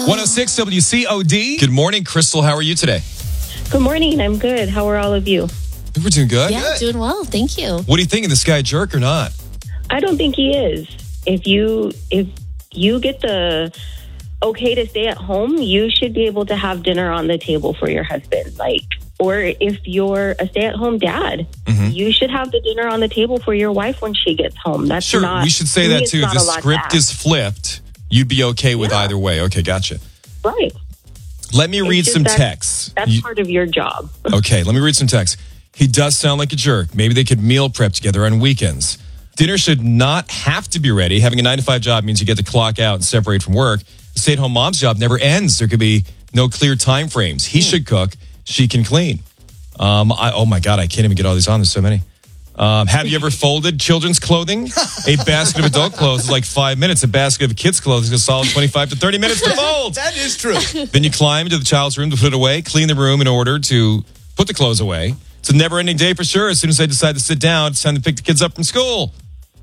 106 WCOD. Good morning, Crystal. How are you today? Good morning. I'm good. How are all of you? We're doing good. Yeah, doing well. Thank you. What do you think? Is this guy a jerk or not? I don't think he is. If you get the okay to stay at home, you should be able to have dinner on the table for your husband. Or if you're a stay-at-home dad, you should have the dinner on the table for your wife when she gets home. That's sure. Not, we should say that too. If the script is flipped, you'd be okay with either way. Okay, gotcha. Right. Let me read some texts. That's part of your job. Okay, let me read some texts. He does sound like a jerk. Maybe they could meal prep together on weekends. Dinner should not have to be ready. Having a 9-to-5 job means you get to clock out and separate from work. A stay-at-home mom's job never ends. There could be no clear time frames. He should cook. She can clean. Oh my God, I can't even get all these on. There's so many. Have you ever folded children's clothing? A basket of adult clothes is like 5 minutes. A basket of kids' clothes is a solid 25 to 30 minutes to fold. That is true. Then you climb into the child's room to put it away, clean the room in order to put the clothes away. It's a never-ending day for sure. As soon as I decide to sit down, it's time to pick the kids up from school.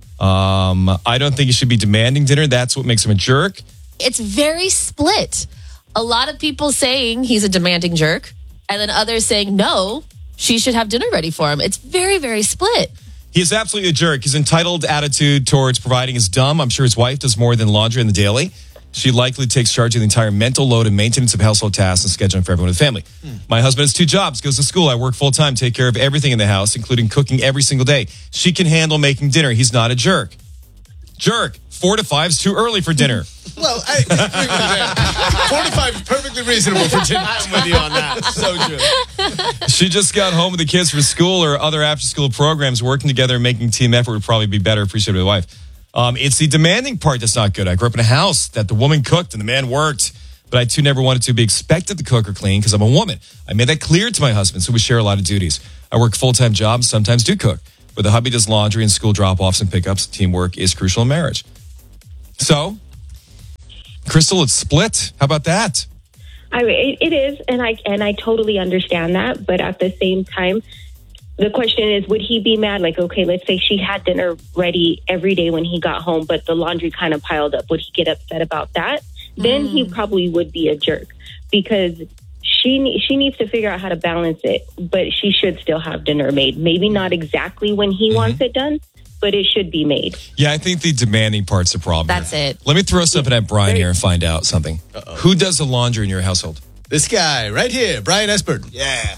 I don't think you should be demanding dinner. That's what makes him a jerk. It's very split. A lot of people saying he's a demanding jerk, and then others saying, no, she should have dinner ready for him. It's very, very split. He is absolutely a jerk. His entitled attitude towards providing is dumb. I'm sure his wife does more than laundry on the daily. She likely takes charge of the entire mental load and maintenance of household tasks and scheduling for everyone in the family. My husband has 2 jobs, goes to school. I work full time, take care of everything in the house, including cooking every single day. She can handle making dinner. He's not a jerk. Jerk. 4 to 5 is too early for dinner. Well, I agree with that. 45 is perfectly reasonable for dinner. I'm with you on that. So true. She just got home with the kids from school or other after-school programs. Working together and making team effort would probably be better appreciated by the wife. It's the demanding part that's not good. I grew up in a house that the woman cooked and the man worked, but I too never wanted to be expected to cook or clean because I'm a woman. I made that clear to my husband, so we share a lot of duties. I work full-time jobs, sometimes do cook, but the hubby does laundry and school drop-offs and pickups. Teamwork is crucial in marriage. So, Crystal, it's split. How about that? It is, and I totally understand that, but at the same time, the question is, would he be mad? Like, okay, let's say she had dinner ready every day when he got home, but the laundry kind of piled up. Would he get upset about that? Then he probably would be a jerk because she needs to figure out how to balance it, but she should still have dinner made. Maybe not exactly when he wants it done, but it should be made. Yeah, I think the demanding part's the problem. That's it. Let me throw something at Brian here and find out something. Who does the laundry in your household? This guy right here, Brian Espert. Yeah.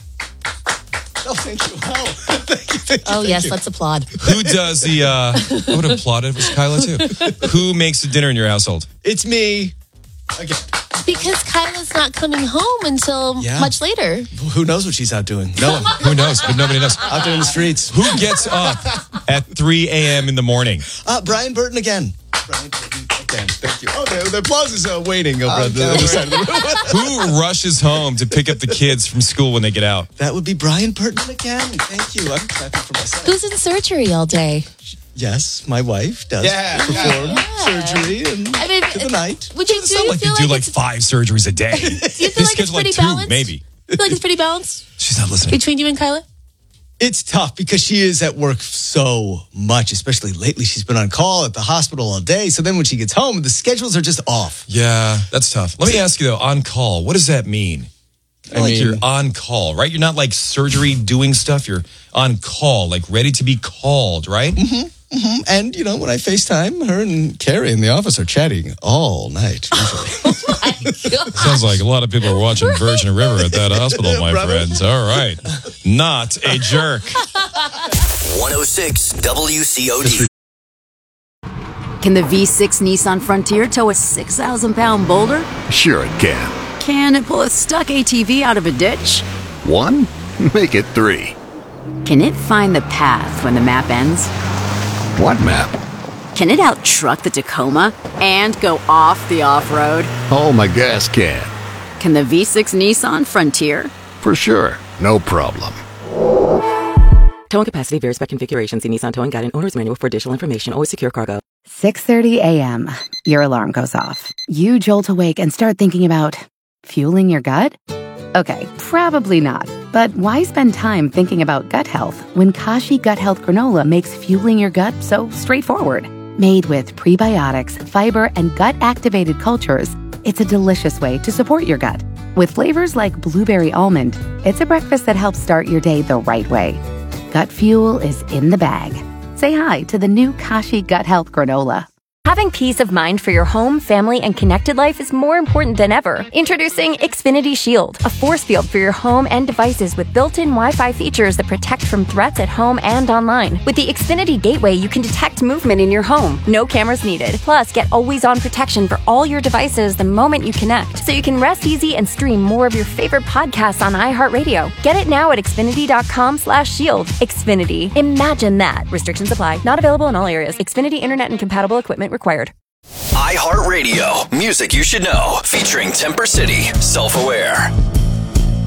Oh, thank you. Oh, thank you. Let's applaud. Who does the, I would have applauded was Kyla too. Who makes the dinner in your household? It's me. Again. Because Kyla's not coming home until much later. Who knows what she's out doing? No one. Who knows? But nobody knows. Out there in the streets. Who gets up at 3 a.m. in the morning? Brian Burton again. Brian Burton again. Thank you. Oh, the applause is waiting over on the other side of the room. Who rushes home to pick up the kids from school when they get out? That would be Brian Burton again. Thank you. I'm clapping for myself. Who's in surgery all day? Yes, my wife does perform surgery and to the night. Would you It's not like you do like 5 surgeries a day. Do you feel like it's pretty 2, balanced? maybe. You feel like it's pretty balanced She's not listening. between you and Kyla? It's tough because she is at work so much, especially lately. She's been on call at the hospital all day. So then when she gets home, the schedules are just off. Yeah, that's tough. Let me ask you though, on call, what does that mean? You're on call, right? You're not like surgery doing stuff. You're on call, like ready to be called, right? Mm-hmm. And, when I FaceTime, her and Carrie in the office are chatting all night. Usually. Sounds like a lot of people are watching Virgin River at that hospital, my friends. All right. Not a jerk. 106 WCOD. Can the V6 Nissan Frontier tow a 6,000-pound boulder? Sure it can. Can it pull a stuck ATV out of a ditch? 1? Make it 3. Can it find the path when the map ends? What map? Can it out-truck the Tacoma and go off the off-road? Oh, my gas can. Can the V6 Nissan Frontier? For sure. No problem. Towing capacity varies by configuration. See Nissan Towing Guide and Owner's Manual for additional information. Always secure cargo. 6:30 a.m. Your alarm goes off. You jolt awake and start thinking about fueling your gut? Okay, probably not. But why spend time thinking about gut health when Kashi Gut Health Granola makes fueling your gut so straightforward? Made with prebiotics, fiber, and gut-activated cultures, It's a delicious way to support your gut. With flavors like blueberry almond, it's a breakfast that helps start your day the right way. Gut Fuel is in the bag. Say hi to the new Kashi Gut Health Granola. Having peace of mind for your home, family, and connected life is more important than ever. Introducing Xfinity Shield, a force field for your home and devices with built-in Wi-Fi features that protect from threats at home and online. With the Xfinity Gateway, you can detect movement in your home. No cameras needed. Plus, get always-on protection for all your devices the moment you connect, so you can rest easy and stream more of your favorite podcasts on iHeartRadio. Get it now at Xfinity.com/shield. Xfinity. Imagine that. Restrictions apply. Not available in all areas. Xfinity Internet and compatible equipment required. iHeartRadio, music you should know, featuring Temper City, Self-Aware.